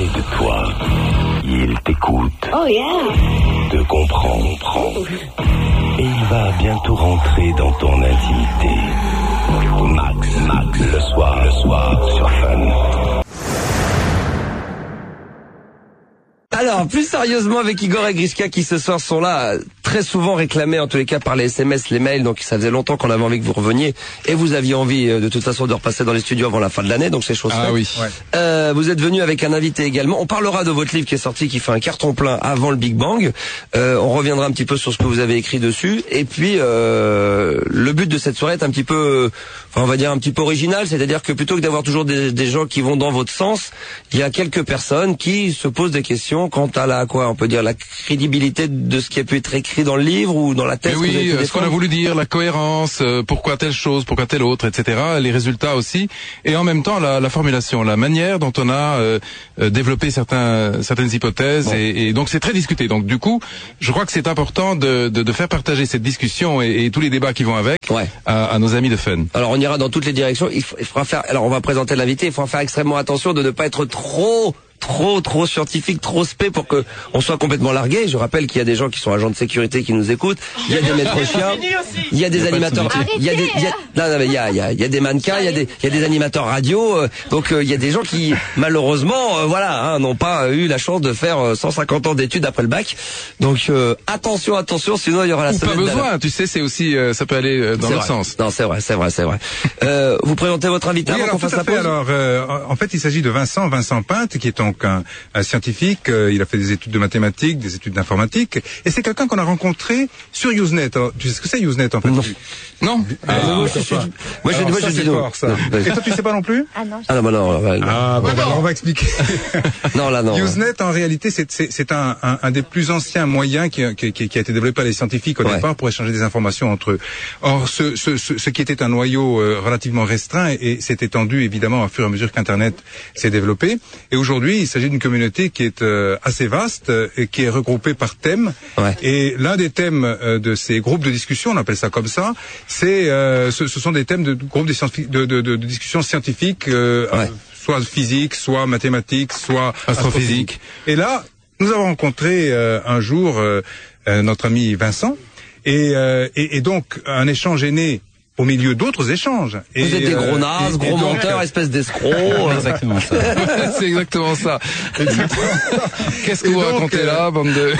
de toi. Il t'écoute. Oh yeah. Te comprend. Et il va bientôt rentrer dans ton intimité. Max, le soir sur Fun. Alors, plus sérieusement avec Igor et Grishka qui ce soir sont là, très souvent réclamés en tous les cas par les SMS, les mails, donc ça faisait longtemps qu'on avait envie que vous reveniez et vous aviez envie de toute façon de repasser dans les studios avant la fin de l'année, donc c'est chose faite. Ah oui. Ouais. Vous êtes venu avec un invité également. On parlera de votre livre qui est sorti, qui fait un carton plein avant le Big Bang. On reviendra un petit peu sur ce que vous avez écrit dessus. Et puis le but de cette soirée est un petit peu, enfin on va dire un petit peu original, c'est-à-dire que plutôt que d'avoir toujours des gens qui vont dans votre sens, il y a quelques personnes qui se posent des questions quant à la on peut dire la crédibilité de ce qui a pu être écrit dans le livre ou dans la thèse. Mais oui, ce qu'on a voulu dire, la cohérence, pourquoi telle chose, pourquoi telle autre, etc. Les résultats aussi, et en même temps la formulation, la manière dont on a développé certaines hypothèses, bon. et donc c'est très discuté. Donc du coup, je crois que c'est important de faire partager cette discussion et tous les débats qui vont avec à nos amis de Fun. Alors on ira dans toutes les directions. Il faudra faire. Alors on va présenter l'invité. Il faudra faire extrêmement attention de ne pas être trop scientifique, trop spé pour que on soit complètement largué. Je rappelle qu'il y a des gens qui sont agents de sécurité qui nous écoutent. Il y a des maîtres chiens, il y a des animateurs, il y a des mannequins, il y a des animateurs radio. Donc il y a des gens qui malheureusement n'ont pas eu la chance de faire 150 ans d'études après le bac. Donc attention, sinon il y aura la semaine. Pas besoin, tu sais, c'est aussi ça peut aller dans l'autre sens. Non, c'est vrai. Vous présentez votre invité avant qu'on fasse la pause. Alors en fait, il s'agit de Vincent Pinte, qui est donc un scientifique. Il a fait des études de mathématiques, des études d'informatique, et c'est quelqu'un qu'on a rencontré sur Usenet. Alors, tu sais ce que c'est Usenet en fait? Non. Moi je dis fort, ça. Et toi tu sais pas non plus? Ah non. On va expliquer. Non. Usenet en réalité c'est un des plus anciens moyens qui a été développé par les scientifiques au départ pour échanger des informations entre eux. Or ce qui était un noyau relativement restreint et s'est étendu évidemment au fur et à mesure qu'Internet s'est développé. Et aujourd'hui il s'agit d'une communauté qui est assez vaste et qui est regroupée par thèmes. Ouais. Et l'un des thèmes de ces groupes de discussion, on appelle ça comme ça, ce sont des thèmes de groupes de discussion scientifiques, soit physique, soit mathématiques, soit astrophysique. Et là, nous avons rencontré un jour notre ami Vincent, et donc un échange est né au milieu d'autres échanges. Vous êtes des gros nazes, gros menteurs, espèce d'escrocs. Exactement ça. C'est exactement ça. Qu'est-ce que vous racontez là, bande de...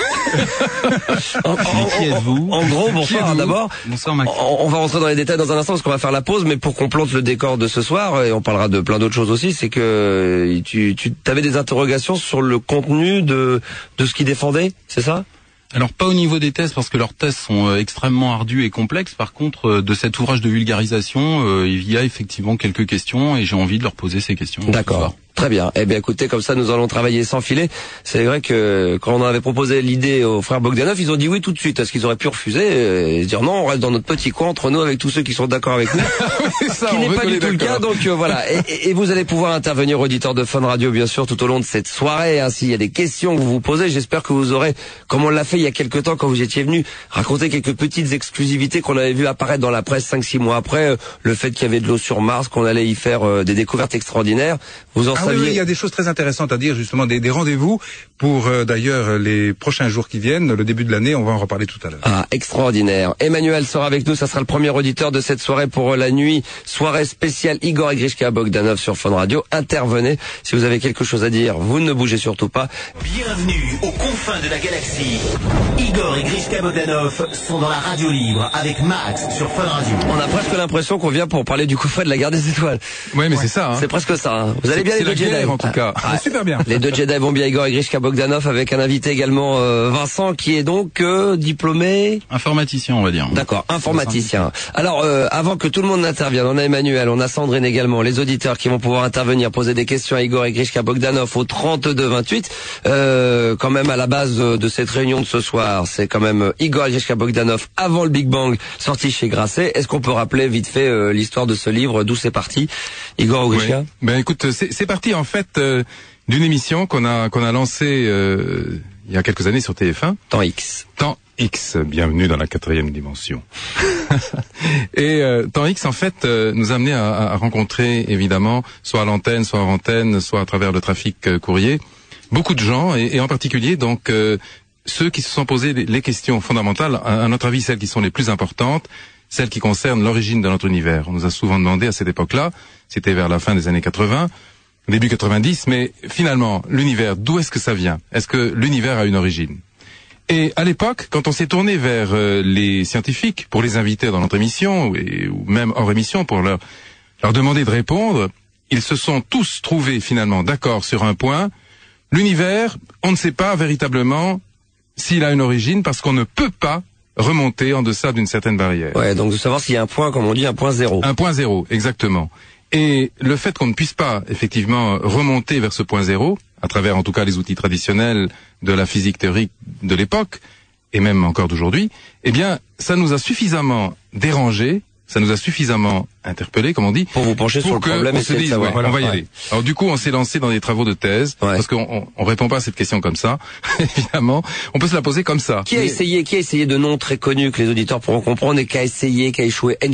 Qui êtes-vous? En gros, bonsoir d'abord. Bonsoir Max. On va rentrer dans les détails dans un instant parce qu'on va faire la pause, mais pour qu'on plante le décor de ce soir, et on parlera de plein d'autres choses aussi, c'est que tu avais des interrogations sur le contenu de ce qu'ils défendaient, c'est ça? Alors pas au niveau des thèses parce que leurs thèses sont extrêmement ardues et complexes. Par contre, de cet ouvrage de vulgarisation, il y a effectivement quelques questions et j'ai envie de leur poser ces questions. D'accord. Très bien. Eh bien, écoutez, comme ça, nous allons travailler sans filet. C'est vrai que quand on avait proposé l'idée aux frères Bogdanov, ils ont dit oui tout de suite, parce qu'ils auraient pu refuser et se dire non, on reste dans notre petit coin entre nous avec tous ceux qui sont d'accord avec nous. Ça, qui n'est pas du tout le cas. Donc voilà. Et vous allez pouvoir intervenir, auditeurs de Fun Radio, bien sûr, tout au long de cette soirée. S'il y a des questions que vous vous posez, j'espère que vous aurez, comme on l'a fait il y a quelques temps quand vous étiez venu, raconter quelques petites exclusivités qu'on avait vu apparaître dans la presse 5-6 mois après, le fait qu'il y avait de l'eau sur Mars, qu'on allait y faire des découvertes extraordinaires. Vous en saviez? Oui, il y a des choses très intéressantes à dire, justement, des rendez-vous pour d'ailleurs les prochains jours qui viennent, le début de l'année, on va en reparler tout à l'heure. Ah, extraordinaire. Emmanuel sera avec nous, ça sera le premier auditeur de cette soirée pour la nuit, soirée spéciale Igor et Grishka Bogdanov sur Fun Radio. Intervenez, si vous avez quelque chose à dire, vous ne bougez surtout pas. Bienvenue aux confins de la galaxie. Igor et Grishka Bogdanov sont dans la radio libre avec Max sur Fun Radio. On a presque l'impression qu'on vient pour parler du coup de la guerre des étoiles. Ouais, mais c'est ça. C'est presque ça. Vous allez bien les deux Jedi en tout cas. Super bien. Les deux Jedi vont bien, Igor et Grishka Bogdanov, avec un invité également, Vincent, qui est donc diplômé... Informaticien, on va dire. D'accord, informaticien. Alors, avant que tout le monde n'intervienne, on a Emmanuel, on a Sandrine également, les auditeurs qui vont pouvoir intervenir, poser des questions à Igor et Grishka Bogdanov au 32-28. Quand même, à la base de cette réunion de ce soir, c'est quand même Igor et Grishka Bogdanov avant le Big Bang, sorti chez Grasset. Est-ce qu'on peut rappeler vite fait l'histoire de ce livre, d'où c'est parti, Igor ou Grishka? Ben écoute, c'est parti en fait d'une émission qu'on a lancée il y a quelques années sur TF1. Temps X. Temps X, bienvenue dans la 4e dimension. Et Temps X en fait nous a amené à rencontrer évidemment soit à l'antenne, soit hors antenne, soit à travers le trafic courrier, beaucoup de gens, et en particulier donc ceux qui se sont posés les questions fondamentales, à notre avis celles qui sont les plus importantes, celles qui concernent l'origine de notre univers. On nous a souvent demandé à cette époque-là, c'était vers la fin des années 80, début 90, mais finalement, l'univers, d'où est-ce que ça vient? Est-ce que l'univers a une origine? Et à l'époque, quand on s'est tourné vers les scientifiques pour les inviter dans notre émission, ou même hors émission pour leur demander de répondre, ils se sont tous trouvés finalement d'accord sur un point. L'univers, on ne sait pas véritablement s'il a une origine parce qu'on ne peut pas remonter en deçà d'une certaine barrière. Ouais, donc de savoir s'il y a un point, comme on dit, un point zéro. Un point zéro, exactement. Et le fait qu'on ne puisse pas effectivement remonter vers ce point zéro, à travers en tout cas les outils traditionnels de la physique théorique de l'époque, et même encore d'aujourd'hui, eh bien, ça nous a suffisamment dérangé, ça nous a suffisamment interpellé, comme on dit, pour vous pencher sur le problème et se dise, savoir. On va y aller. Alors du coup, on s'est lancé dans des travaux de thèse, parce qu'on répond pas à cette question comme ça, évidemment. On peut se la poser comme ça. Qui a essayé de noms très connus que les auditeurs pourront comprendre et qui a échoué?